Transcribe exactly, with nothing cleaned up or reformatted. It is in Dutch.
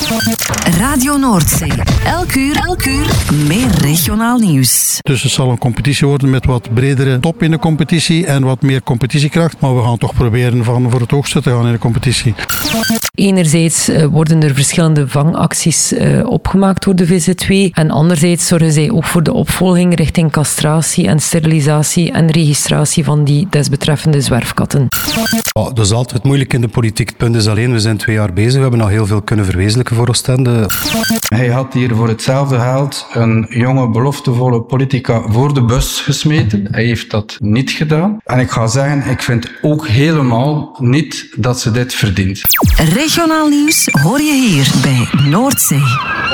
Radio Noordzee. Elk uur, elk uur meer regionaal nieuws. Dus het zal een competitie worden met wat bredere top in de competitie en wat meer competitiekracht. Maar we gaan toch proberen van voor het hoogste te gaan in de competitie. Enerzijds worden er verschillende vangacties uh, opgemaakt door de V Z W. En anderzijds zorgen zij ook voor de opvolging richting castratie en sterilisatie en registratie van die desbetreffende zwerfkatten. Ja, dat is altijd moeilijk in de politiek. Het punt is alleen, we zijn twee jaar bezig. We hebben nog heel veel kunnen verwezenlijken voor Oostende. Hij had hier voor hetzelfde geld een jonge, beloftevolle politica voor de bus gesmeten. Hij heeft dat niet gedaan. En ik ga zeggen, ik vind ook helemaal niet dat ze dit verdient. Regionaal nieuws hoor je hier bij Noordzee.